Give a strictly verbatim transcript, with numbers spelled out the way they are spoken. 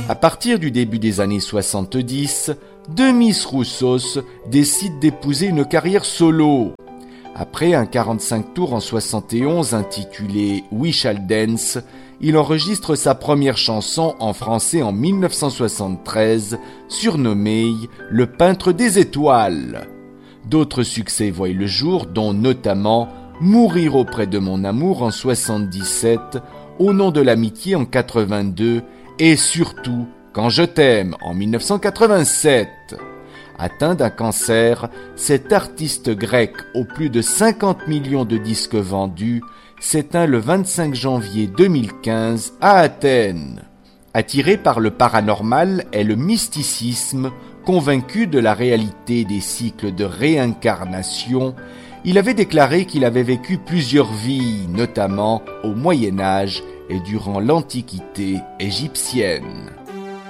À partir du début des années soixante-dix, Demis Roussos décide d'épouser une carrière solo. Après un quarante-cinq tours en soixante et onze intitulé We Shall Dance, il enregistre sa première chanson en français en mille neuf cent soixante-treize, surnommée Le peintre des étoiles. D'autres succès voient le jour, dont notamment Mourir auprès de mon amour en soixante-dix-sept, Au nom de l'amitié en quatre-vingt-deux et surtout Quand je t'aime en mille neuf cent quatre-vingt-sept. Atteint d'un cancer, cet artiste grec aux plus de cinquante millions de disques vendus s'éteint le vingt-cinq janvier deux mille quinze à Athènes. Attiré par le paranormal et le mysticisme, convaincu de la réalité des cycles de réincarnation, il avait déclaré qu'il avait vécu plusieurs vies, notamment au Moyen Âge et durant l'Antiquité égyptienne.